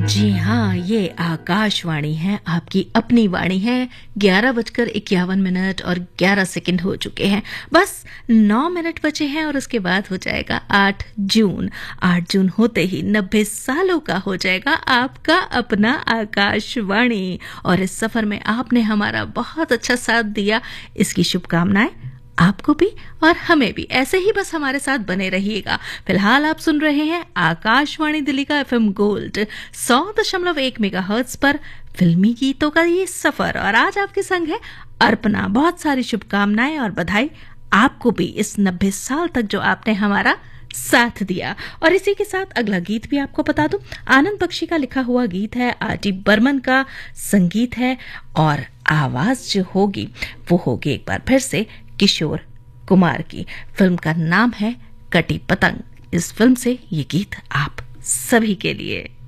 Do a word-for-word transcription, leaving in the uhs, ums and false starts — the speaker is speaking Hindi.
जी हाँ, ये आकाशवाणी है, आपकी अपनी वाणी है। ग्यारह बजकर इक्यावन मिनट और ग्यारह सेकंड हो चुके हैं। बस नौ मिनट बचे हैं और उसके बाद हो जाएगा आठ जून। आठ जून होते ही नब्बे सालों का हो जाएगा आपका अपना आकाशवाणी। और इस सफर में आपने हमारा बहुत अच्छा साथ दिया, इसकी शुभकामनाएं आपको भी और हमें भी। ऐसे ही बस हमारे साथ बने रहिएगा। फिलहाल आप सुन रहे हैं आकाशवाणी दिल्ली का एफएम गोल्ड सौ दशमलव एक मेगाहर्ट्ज पर फिल्मी गीतों का ये सफर। और आज आपके संग है अर्पणा। बहुत सारी शुभकामनाएं और बधाई आपको भी इस नब्बे साल तक जो आपने हमारा साथ दिया। और इसी के साथ अगला गीत भी आपको बता दूं, आनंद बख्शी का लिखा हुआ गीत है, आर डी बर्मन का संगीत है और आवाज जो होगी वो होगी एक बार फिर से किशोर कुमार की। फिल्म का नाम है कटी पतंग। इस फिल्म से ये गीत आप सभी के लिए।